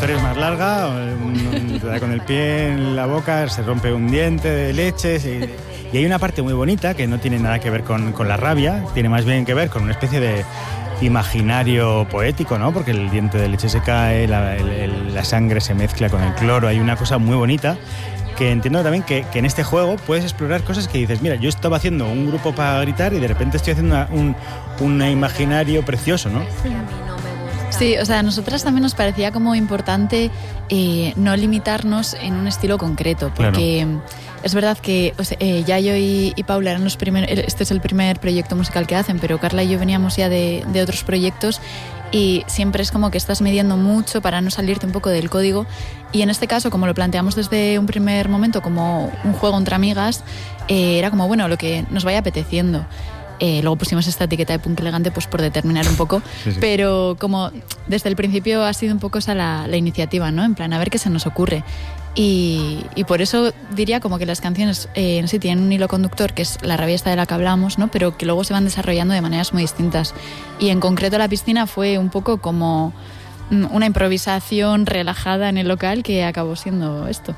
historia es más larga, te da con el pie en la boca, se rompe un diente de leche, y hay una parte muy bonita que no tiene nada que ver con la rabia, tiene más bien que ver con una especie de imaginario poético, ¿no? Porque el diente de leche se cae, la sangre se mezcla con el cloro, hay una cosa muy bonita que entiendo también que en este juego puedes explorar cosas que dices, mira, yo estaba haciendo un grupo para gritar y de repente estoy haciendo un imaginario precioso, ¿no? Sí, o sea, a nosotras también nos parecía como importante no limitarnos en un estilo concreto, porque es verdad que Yayo y Paula eran este es el primer proyecto musical que hacen, pero Carla y yo veníamos ya de otros proyectos y siempre es como que estás midiendo mucho para no salirte un poco del código, y en este caso, como lo planteamos desde un primer momento como un juego entre amigas, era como, bueno, lo que nos vaya apeteciendo. Luego pusimos esta etiqueta de punk elegante pues por determinar un poco, sí. Pero como desde el principio ha sido un poco esa la iniciativa, ¿no? En plan, a ver qué se nos ocurre. Y por eso diría como que las canciones en sí tienen un hilo conductor, que es la rabia esta de la que hablamos, ¿no? Pero que luego se van desarrollando de maneras muy distintas. Y en concreto La Piscina fue un poco como una improvisación relajada en el local que acabó siendo esto.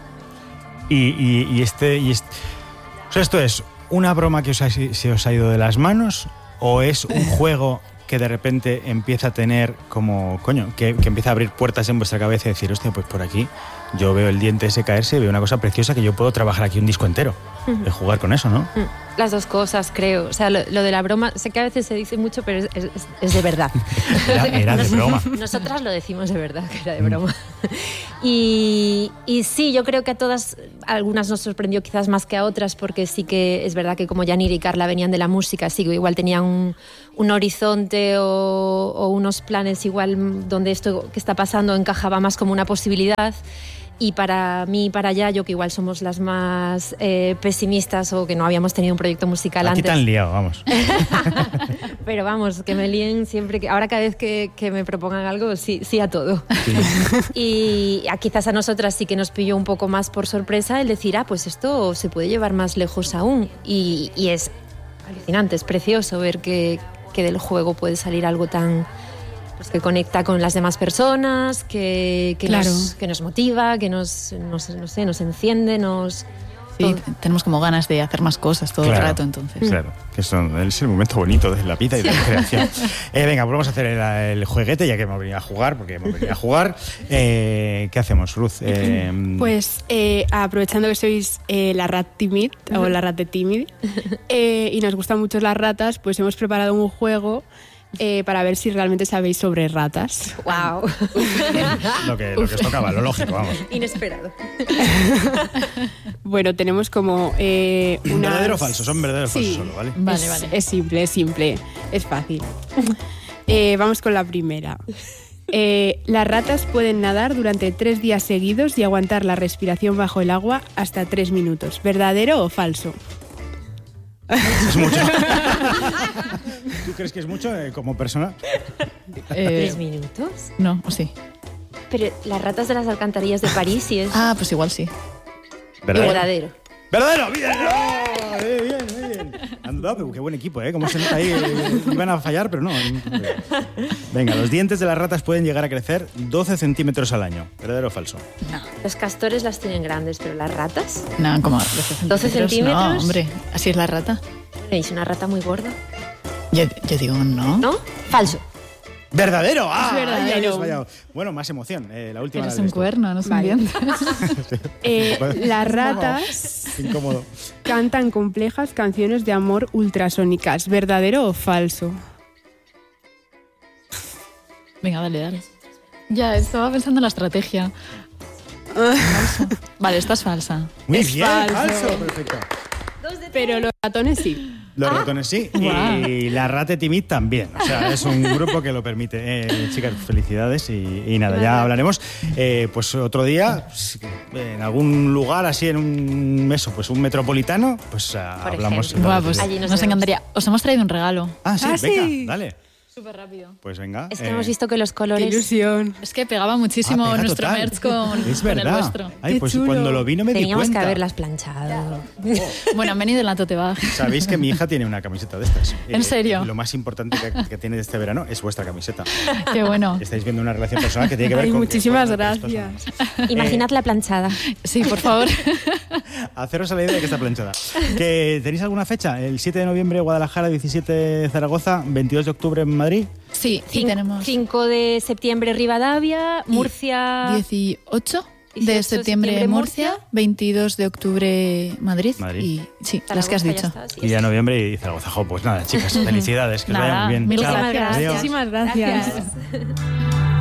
O sea, esto es una broma que se os ha ido de las manos, o es un juego que de repente empieza a tener como, que empieza a abrir puertas en vuestra cabeza y decir, hostia, pues por aquí yo veo el diente ese caerse y veo una cosa preciosa que yo puedo trabajar aquí un disco entero, de jugar con eso, ¿no? Las dos cosas, creo. O sea, lo de la broma, sé que a veces se dice mucho, pero es de verdad. Era de broma. Nosotras lo decimos de verdad, que era de broma. Y sí, yo creo que a todas, algunas nos sorprendió quizás más que a otras, porque sí que es verdad que como Yanir y Carla venían de la música, sí que igual tenían un horizonte o unos planes igual donde esto que está pasando encajaba más como una posibilidad. Y para mí y para Yayo, que igual somos las más pesimistas o que no habíamos tenido un proyecto musical antes. Aquí te han liado, vamos. Pero vamos, que me líen siempre. Ahora cada vez que me propongan algo, sí a todo. Sí. Y quizás a nosotras sí que nos pilló un poco más por sorpresa el decir, pues esto se puede llevar más lejos aún. Y es alucinante, es precioso ver que del juego puede salir algo tan... Pues que conecta con las demás personas, que nos motiva, que nos enciende, Sí, tenemos como ganas de hacer más cosas todo el rato, entonces. Claro, que es el momento bonito de la vida y de la creación. Venga, pues vamos a hacer el jueguete, ya que hemos venido a jugar, ¿Qué hacemos, Ruth? Pues aprovechando que sois la rat timid o la rat de timid y nos gustan mucho las ratas, pues hemos preparado un juego para ver si realmente sabéis sobre ratas. ¡Wow! Lo que os tocaba, lo lógico, vamos. Inesperado. Bueno, tenemos como ¿Verdadero o falso? Son verdadero o falso solo, ¿vale? Vale. Es simple, es fácil. Vamos con la primera. Las ratas pueden nadar durante 3 días seguidos y aguantar la respiración bajo el agua hasta 3 minutos. ¿Verdadero o falso? Es mucho. ¿Tú crees que es mucho como persona? 3 minutos. No, o sí. Pero las ratas de las alcantarillas de París sí es... Pues igual sí. Verdadero. ¡Verdadero! ¡Bien! Pero qué buen equipo, ¿eh? Como se nota ahí. Iban a fallar, pero no. Venga, los dientes de las ratas pueden llegar a crecer 12 centímetros al año. ¿Verdadero o falso? No. Los castores las tienen grandes, pero las ratas... No, como 12 centímetros. No, hombre, así es la rata. ¿Es una rata muy gorda? Yo digo no. ¿No? Falso. ¡Verdadero! Es verdadero. Bueno, más emoción. La última. Eres un cuerno, no son dientes. Las ratas cantan complejas canciones de amor ultrasónicas. ¿Verdadero o falso? Venga, dale. Ya, estaba pensando en la estrategia. Vale, esta es falsa. Muy bien, falso. Perfecto. Pero los ratones sí. Los ratones sí, wow. Y la rate timid también. O sea, es un grupo que lo permite. Chicas, felicidades y nada, ya hablaremos. Pues otro día, en algún lugar así, en un metropolitano, pues hablamos. Pues allí nos encantaría. Os hemos traído un regalo. Sí, venga, dale. Súper rápido. Pues venga. Es que hemos visto que los ¡Qué colores... ilusión! Es que pegaba muchísimo pega nuestro total. merch con el vuestro. Ay, Qué pues chulo. cuando lo vi no me di Teníamos cuenta. que haberlas planchado. Bueno, han venido en la tote bag. Sabéis que mi hija tiene una camiseta de estas. ¿En serio? Lo más importante que tiene de este verano es vuestra camiseta. Qué bueno. Estáis viendo una relación personal que tiene que ver Ay, con... muchísimas con otras gracias. personas. Imaginad la planchada. Sí, por favor. Haceros a la idea de que está planchada. ¿Que tenéis alguna fecha? El 7 de noviembre Guadalajara, 17 Zaragoza, 22 de octubre en Madrid. Sí, y tenemos 5 de septiembre Rivadavia, Murcia... 18 de 18 de septiembre Murcia, 22 de octubre Madrid. Madrid. Y sí, las que has Zaragoza, dicho. ya está, sí, Y ya noviembre y Zaragoza. Jo, pues nada, chicas, felicidades, que os Nada, vaya muy bien. mil Chao. gracias. Adiós. Muchísimas gracias. Gracias.